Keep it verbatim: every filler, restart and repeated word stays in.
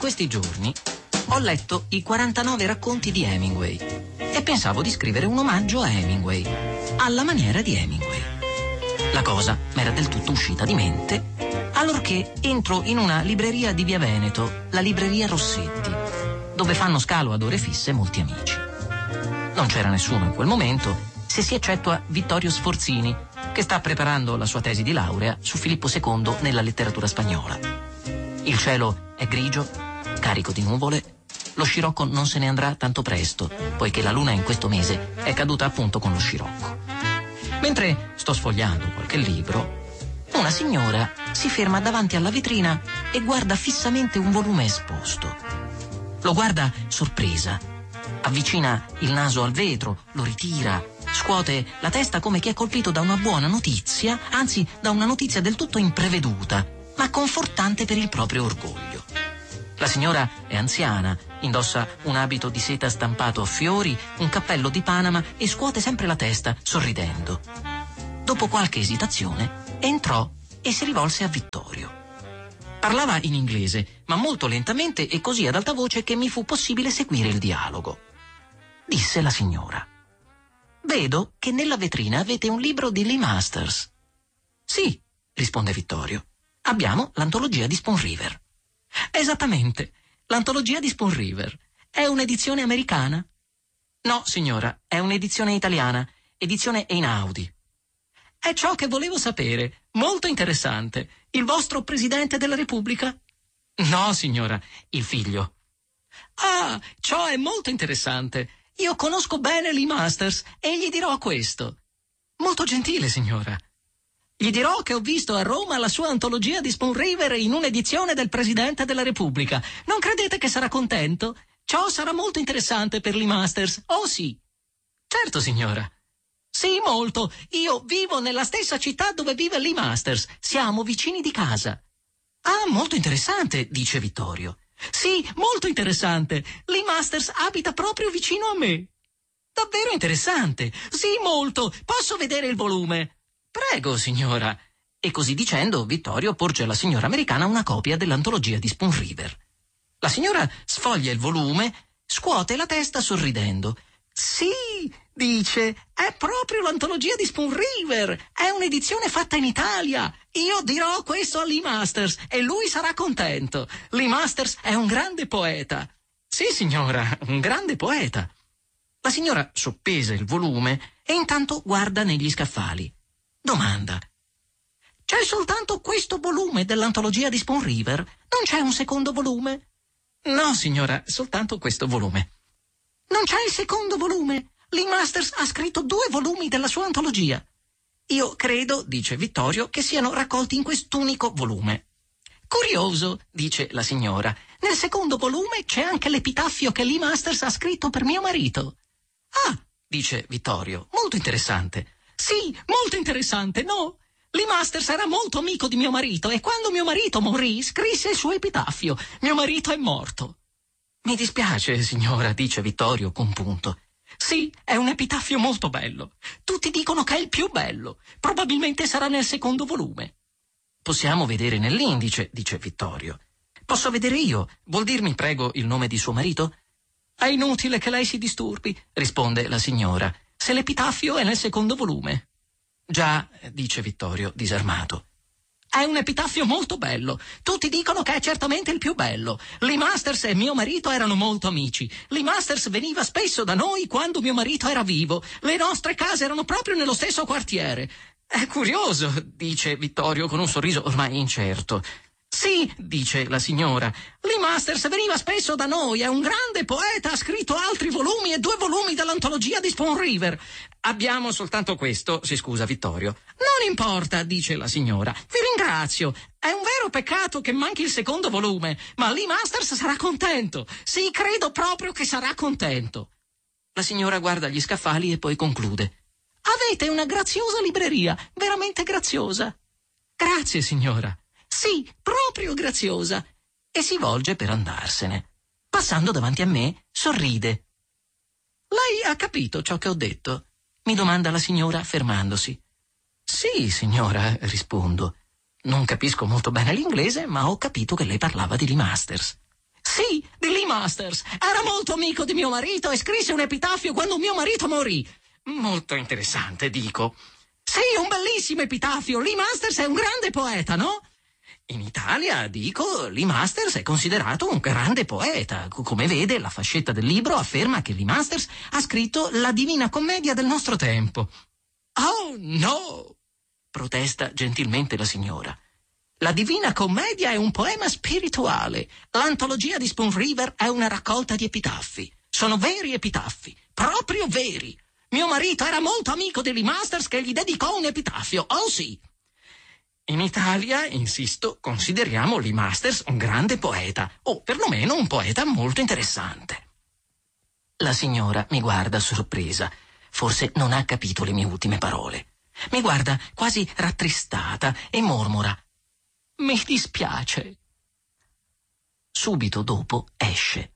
questi giorni ho letto i quarantanove racconti di Hemingway e pensavo di scrivere un omaggio a Hemingway, alla maniera di Hemingway. La cosa m'era del tutto uscita di mente allorché entro in una libreria di Via Veneto, la libreria Rossetti, dove fanno scalo ad ore fisse molti amici. Non c'era nessuno in quel momento, se si eccettua Vittorio Sforzini, che sta preparando la sua tesi di laurea su Filippo secondo nella letteratura spagnola. Il cielo è grigio, carico di nuvole. Lo scirocco non se ne andrà tanto presto, poiché la luna in questo mese è caduta appunto con lo scirocco. Mentre sto sfogliando qualche libro, una signora si ferma davanti alla vetrina e guarda fissamente un volume esposto. Lo guarda sorpresa, avvicina il naso al vetro, lo ritira, scuote la testa come chi è colpito da una buona notizia, anzi da una notizia del tutto impreveduta, ma confortante per il proprio orgoglio. La signora è anziana, indossa un abito di seta stampato a fiori, un cappello di Panama e scuote sempre la testa, sorridendo. Dopo qualche esitazione, entrò e si rivolse a Vittorio. Parlava in inglese, ma molto lentamente e così ad alta voce che mi fu possibile seguire il dialogo. Disse la signora: «Vedo che nella vetrina avete un libro di Lee Masters». «Sì», risponde Vittorio, «abbiamo l'antologia di Spoon River». «Esattamente, l'antologia di Spoon River. È un'edizione americana?» «No, signora, è un'edizione italiana, edizione Einaudi». «È ciò che volevo sapere, molto interessante. Il vostro Presidente della Repubblica?» «No, signora, il figlio». «Ah, ciò è molto interessante. Io conosco bene Lee Masters e gli dirò questo». «Molto gentile, signora». «Gli dirò che ho visto a Roma la sua antologia di Spoon River in un'edizione del Presidente della Repubblica. Non credete che sarà contento? Ciò sarà molto interessante per Lee Masters. Oh sì». «Certo, signora». «Sì, molto. Io vivo nella stessa città dove vive Lee Masters. Siamo vicini di casa». «Ah, molto interessante», dice Vittorio. «Sì, molto interessante. Lee Masters abita proprio vicino a me». «Davvero interessante. Sì, molto. Posso vedere il volume?» «Prego, signora». E così dicendo, Vittorio porge alla signora americana una copia dell'antologia di Spoon River. La signora sfoglia il volume, scuote la testa sorridendo. «Sì», dice, «è proprio l'antologia di Spoon River. È un'edizione fatta in Italia. Io dirò questo a Lee Masters e lui sarà contento. Lee Masters è un grande poeta». «Sì, signora, un grande poeta». La signora soppesa il volume e intanto guarda negli scaffali. Domanda: «C'è soltanto questo volume dell'antologia di Spoon River? Non c'è un secondo volume?» «No, signora, soltanto questo volume». «Non c'è il secondo volume? Lee Masters ha scritto due volumi della sua antologia». «Io credo», dice Vittorio, «che siano raccolti in quest'unico volume». «Curioso», dice la signora, «nel secondo volume c'è anche l'epitaffio che Lee Masters ha scritto per mio marito». «Ah», dice Vittorio, «molto interessante». «Sì, molto interessante, no? Lee Masters era molto amico di mio marito e quando mio marito morì scrisse il suo epitaffio. Mio marito è morto». «Mi dispiace, signora», dice Vittorio compunto. «Sì, è un epitaffio molto bello. Tutti dicono che è il più bello. Probabilmente sarà nel secondo volume». «Possiamo vedere nell'indice», dice Vittorio. «Posso vedere io? Vuol dirmi, prego, il nome di suo marito?» «È inutile che lei si disturbi», risponde la signora, «se l'epitaffio è nel secondo volume». «Già», dice Vittorio disarmato. «È un epitaffio molto bello. Tutti dicono che è certamente il più bello. Lee Masters e mio marito erano molto amici. Lee Masters veniva spesso da noi quando mio marito era vivo. Le nostre case erano proprio nello stesso quartiere». «È curioso», dice Vittorio con un sorriso ormai incerto. «Sì», dice la signora, «Lee Masters veniva spesso da noi, è un grande poeta, ha scritto altri volumi e due volumi dell'antologia di Spoon River». «Abbiamo soltanto questo», si scusa Vittorio. «Non importa», dice la signora, «vi ringrazio. È un vero peccato che manchi il secondo volume, ma Lee Masters sarà contento. Sì, credo proprio che sarà contento». La signora guarda gli scaffali e poi conclude: «Avete una graziosa libreria, veramente graziosa». «Grazie, signora». «Sì, proprio graziosa». E si volge per andarsene. Passando davanti a me, sorride. «Lei ha capito ciò che ho detto?» mi domanda la signora fermandosi. «Sì, signora», rispondo. «Non capisco molto bene l'inglese, ma ho capito che lei parlava di Lee Masters». Sì, di Lee Masters. Era molto amico di mio marito e scrisse un epitafio quando mio marito morì. Molto interessante, dico. Sì, un bellissimo epitafio. Lee Masters è un grande poeta, no? In Italia, dico, Lee Masters è considerato un grande poeta. Come vede, la fascetta del libro afferma che Lee Masters ha scritto la Divina Commedia del nostro tempo. Oh, no! Protesta gentilmente la signora. La Divina Commedia è un poema spirituale. L'antologia di Spoon River è una raccolta di epitaffi. Sono veri epitaffi, proprio veri. Mio marito era molto amico di Lee Masters che gli dedicò un epitafio, oh sì. In Italia, insisto, consideriamo Lee Masters un grande poeta, o perlomeno un poeta molto interessante. La signora mi guarda sorpresa. Forse non ha capito le mie ultime parole. Mi guarda quasi rattristata e mormora: mi dispiace. Subito dopo esce.